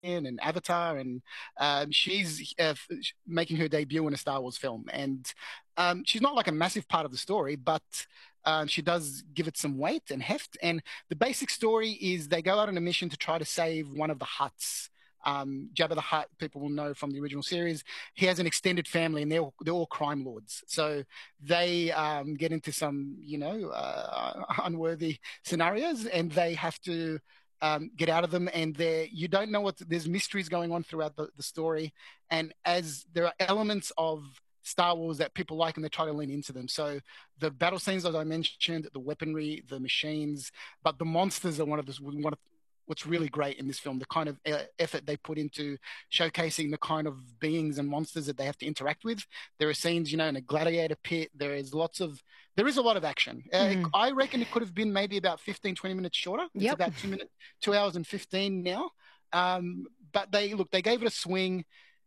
and Avatar, and she's making her debut in a Star Wars film. And she's not like a massive part of the story, but she does give it some weight and heft. And the basic story is they go out on a mission to try to save one of the Hutts. Jabba the Hutt, people will know from the original series. He has an extended family, and they're all crime lords. So they get into some, unworthy scenarios, and they have to get out of them. And you don't know there's mysteries going on throughout the story. And as there are elements of Star Wars that people like, and they try to lean into them. So the battle scenes, as I mentioned, the weaponry, the machines, but the monsters are one of what's really great in this film, the kind of effort they put into showcasing the kind of beings and monsters that they have to interact with. There are scenes, in a gladiator pit. There is a lot of action. I reckon it could have been maybe about 15, 20 minutes shorter. It's Yep. about 2 hours and 15 now. But they gave it a swing.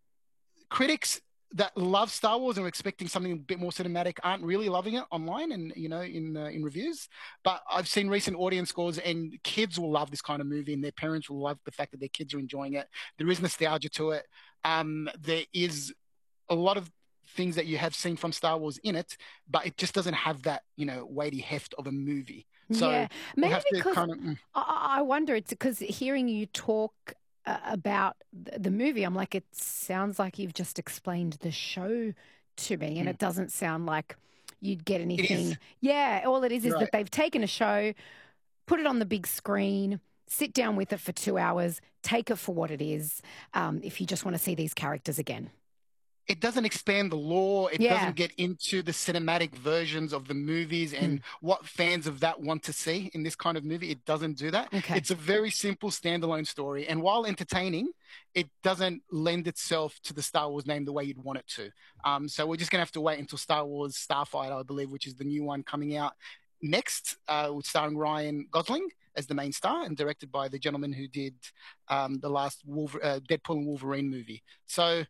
Critics that love Star Wars and are expecting something a bit more cinematic aren't really loving it online and in reviews. But I've seen recent audience scores, and kids will love this kind of movie, and their parents will love the fact that their kids are enjoying it. There is nostalgia to it. There is a lot of things that you have seen from Star Wars in it, but it just doesn't have that weighty heft of a movie. So Yeah, we'll maybe have to because kind of. I wonder, it's because hearing you talk about the movie, I'm like, it sounds like you've just explained the show to me, and it doesn't sound like you'd get It is. anything. Yeah, all it is You're that right. they've taken a show, put it on the big screen, sit down with it for 2 hours, take it for what it is, if you just want to see these characters again. It doesn't expand the lore. It Yeah. doesn't get into the cinematic versions of the movies Hmm. and what fans of that want to see in this kind of movie. It doesn't do that. Okay. It's a very simple standalone story. And while entertaining, it doesn't lend itself to the Star Wars name the way you'd want it to. So we're just going to have to wait until Star Wars Starfighter, I believe, which is the new one coming out next, with starring Ryan Gosling as the main star and directed by the gentleman who did the last Deadpool and Wolverine movie. So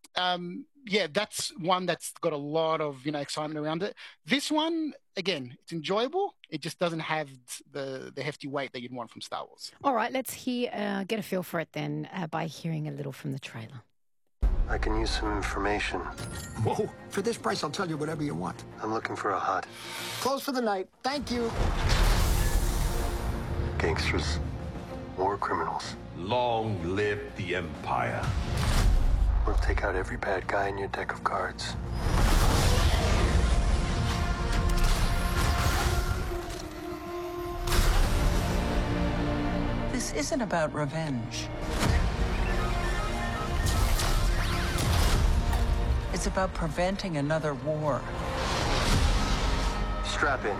yeah, that's one that's got a lot of excitement around it. This one, again, it's enjoyable. It just doesn't have the hefty weight that you'd want from Star Wars. All right, let's get a feel for it then by hearing a little from the trailer. I can use some information. Whoa, for this price, I'll tell you whatever you want. I'm looking for a Hutt. Close for the night. Thank you. Gangsters, war criminals. Long live the Empire. We'll take out every bad guy in your deck of cards. This isn't about revenge. It's about preventing another war. Strap in.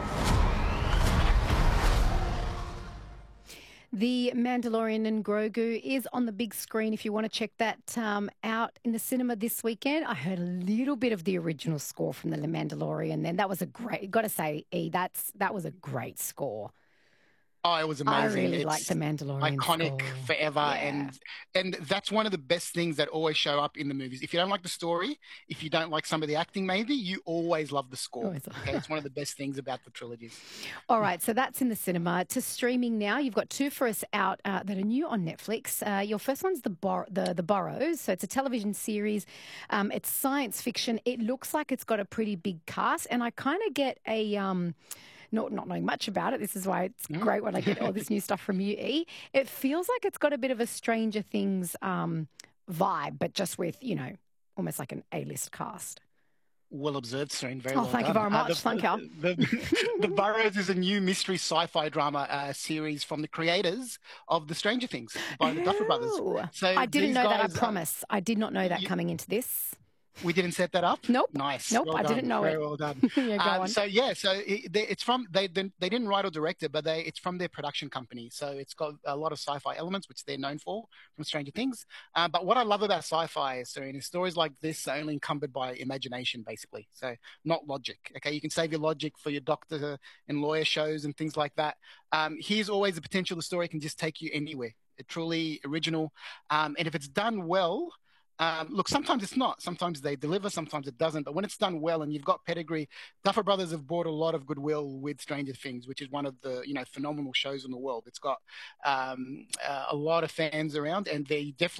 The Mandalorian and Grogu is on the big screen if you want to check that out in the cinema this weekend. I heard a little bit of the original score from The Mandalorian then. That was got to say, that was a great score. Oh, it was amazing. I really like The Mandalorian iconic score. forever, Yeah. and that's one of the best things that always show up in the movies. If you don't like the story, if you don't like some of the acting, maybe you always love the score. Always. Okay, it's one of the best things about the trilogies. All right, so that's in the cinema. To streaming now, you've got two for us out that are new on Netflix. Your first one's the Burrows. So it's a television series. It's science fiction. It looks like it's got a pretty big cast, and I kind of get a not knowing much about it. This is why it's great when I get all this new stuff from you, E. It feels like it's got a bit of a Stranger Things vibe, but just with almost like an A-list cast. Well observed, Serene. Very Oh, well thank you done. very much. Thank you. The Burrows is a new mystery sci-fi drama series from the creators of the Stranger Things by the Duffer Brothers. Oh, So I didn't these know that. I guys, promise. I did not know that coming into this. we didn't set that up. Nope. Nice. Nope. Well I done. didn't know Very it. well done. Yeah, go on. So it's from they didn't write or direct it, but it's from their production company. So it's got a lot of sci-fi elements, which they're known for from Stranger Things. But what I love about sci-fi, Serene, is stories like this are only encumbered by imagination, basically. So not logic. Okay, you can save your logic for your doctor and lawyer shows and things like that. Here's always the potential. The story can just take you anywhere. Truly original, and if it's done well. Look, sometimes it's not. Sometimes they deliver, sometimes it doesn't. But when it's done well and you've got pedigree, Duffer Brothers have brought a lot of goodwill with Stranger Things, which is one of the phenomenal shows in the world. It's got a lot of fans around, and they definitely